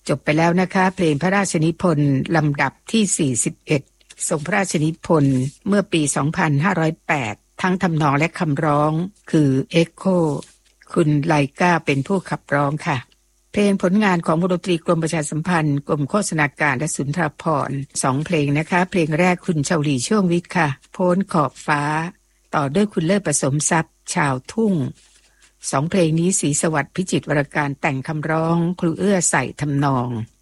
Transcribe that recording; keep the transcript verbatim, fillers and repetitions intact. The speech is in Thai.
จบไปแล้วนะคะเพลงพระราชนิพนธ์ลำดับที่สี่สิบเอ็ดทรงพระราชนิพนธ์เมื่อปีสองพันห้าร้อยแปดทั้งทำนองและคำร้องคือเอ็กโคคุณไลกาเป็นผู้ขับร้องค่ะเพลงผลงานของวงดนตรีกรมประชาสัมพันธ์กรมโฆษณาการและสุนทรภรณ์สองเพลงนะคะเพลงแรกคุณเฉลีช่วงวิทย์ค่ะโพ้นขอบฟ้าต่อด้วยคุณเลิศผสมทรัพย์ชาวทุ่งสองเพลงนี้ศรีสวัสดิ์พิจิตรวรการแต่งคำร้องครูเอื้อใส่ทำนอง